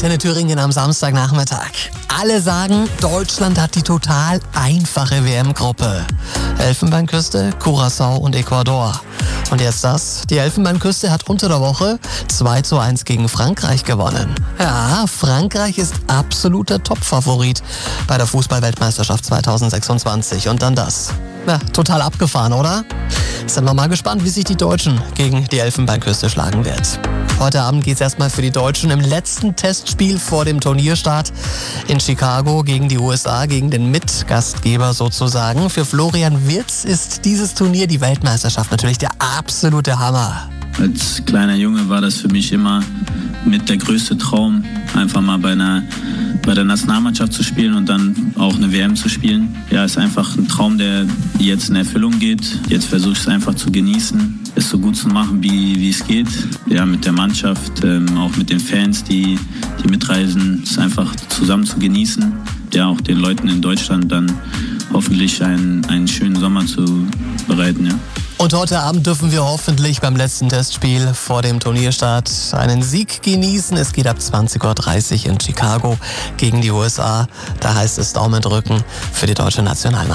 Antenne Thüringen am Samstagnachmittag. Alle sagen, Deutschland hat die total einfache WM-Gruppe. Elfenbeinküste, Curaçao und Ecuador. Und jetzt das. Die Elfenbeinküste hat unter der Woche 2:1 gegen Frankreich gewonnen. Ja, Frankreich ist absoluter Top-Favorit bei der Fußball-Weltmeisterschaft 2026. Und dann das. Ja, total abgefahren, oder? Sind wir mal gespannt, wie sich die Deutschen gegen die Elfenbeinküste schlagen wird. Heute Abend geht es erstmal für die Deutschen im letzten Testspiel vor dem Turnierstart in Chicago gegen die USA, gegen den Mitgastgeber sozusagen. Für Florian Wirtz ist dieses Turnier, die Weltmeisterschaft, natürlich der absolute Hammer. Als kleiner Junge war das für mich immer mit der größte Traum, einfach mal bei der Nationalmannschaft zu spielen und dann auch eine WM zu spielen. Ja, ist einfach ein Traum, der jetzt in Erfüllung geht. Jetzt versuche ich es einfach zu genießen, es so gut zu machen, wie es geht. Ja, mit der Mannschaft, auch mit den Fans, die mitreisen, es einfach zusammen zu genießen. Ja, auch den Leuten in Deutschland dann hoffentlich einen schönen Sommer zu bereiten, ja. Und heute Abend dürfen wir hoffentlich beim letzten Testspiel vor dem Turnierstart einen Sieg genießen. Es geht ab 20:30 Uhr in Chicago gegen die USA. Da heißt es Daumen drücken für die deutsche Nationalmannschaft.